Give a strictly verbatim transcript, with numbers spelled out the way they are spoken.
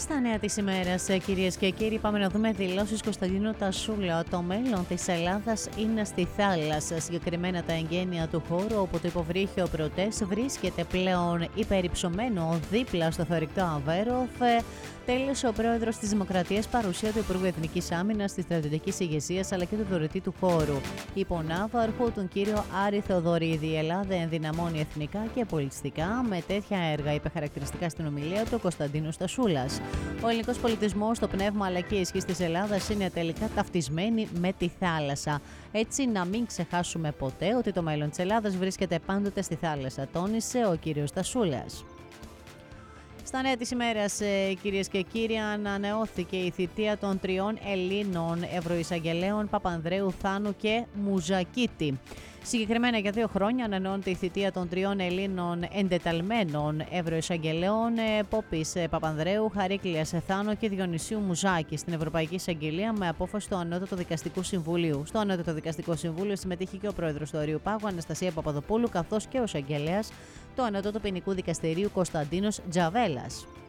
Στα νέα της ημέρας, κυρίες και κύριοι, πάμε να δούμε δηλώσεις Κωνσταντίνου Τασούλα. Το μέλλον της Ελλάδας είναι στη θάλασσα. Συγκεκριμένα τα εγγένεια του χώρου όπου το υποβρύχιο Πρωτές βρίσκεται πλέον υπερυψωμένο δίπλα στο θωρηκτό Αβέροφ. Τέλειωσε ο πρόεδρος της Δημοκρατίας παρουσία του Υπουργού Εθνικής Άμυνας, της στρατιωτικής ηγεσίας αλλά και του δωρητή του χώρου. Υπονάβαρχο τον κύριο Άρη Θεοδωρίδη. Η Ελλάδα ενδυναμώνει εθνικά και πολιτιστικά με τέτοια έργα, είπε χαρακτηριστικά στην ομιλία του Κωνσταντίνος Τασούλας. Ο ελληνικός πολιτισμός, το πνεύμα αλλά και η ισχύς της Ελλάδας είναι τελικά ταυτισμένη με τη θάλασσα. Έτσι, να μην ξεχάσουμε ποτέ ότι το μέλλον της Ελλάδας βρίσκεται πάντοτε στη θάλασσα, τόνισε ο κύριος Τασούλας. Στα νέα της ημέρας, κυρίες και κύριοι, ανανεώθηκε η θητεία των τριών Ελλήνων ευρωεισαγγελέων Παπανδρέου, Θάνου και Μουζακίτη. Συγκεκριμένα για δύο χρόνια ανανεώνεται η θητεία των τριών Ελλήνων εντεταλμένων ευρωεισαγγελέων Πόπης Παπανδρέου, Χαρίκλειας Θάνου και Διονυσίου Μουζάκη στην Ευρωπαϊκή Εισαγγελία με απόφαση του Ανώτατου Δικαστικού Συμβουλίου. Στο Ανώτατο Δικαστικό Συμβούλιο συμμετείχε και ο πρόεδρος του Ορείου Πάγου, Αναστασία Παπαδοπούλου, καθώς και ο εισαγγελέας του Ανώτατου Ποινικού Δικαστηρίου Κωνσταντίνος Τζαβέλας.